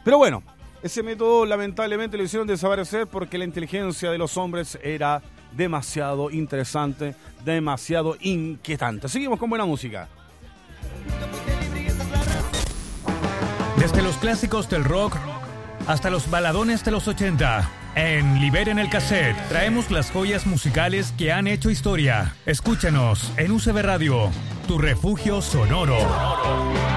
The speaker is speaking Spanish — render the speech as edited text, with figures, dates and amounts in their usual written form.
Pero bueno, ese método lamentablemente lo hicieron desaparecer porque la inteligencia de los hombres era demasiado interesante, demasiado inquietante. Seguimos con buena música. Desde los clásicos del rock hasta los baladones de los 80. En Liberen el Cassette traemos las joyas musicales que han hecho historia. Escúchanos en UCB Radio, tu refugio sonoro.